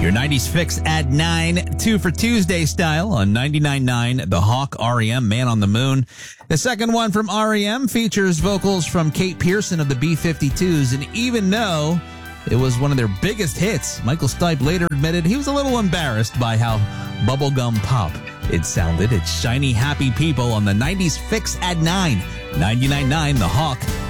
Your 90s fix at 9, 2 for Tuesday style on 99.9 The Hawk, REM, Man on the Moon. The second one from REM features vocals from Kate Pearson of the B-52s, and even though it was one of their biggest hits, Michael Stipe later admitted he was a little embarrassed by how bubblegum pop it sounded. It's Shiny Happy People on the 90s fix at 9, 99.9 The Hawk.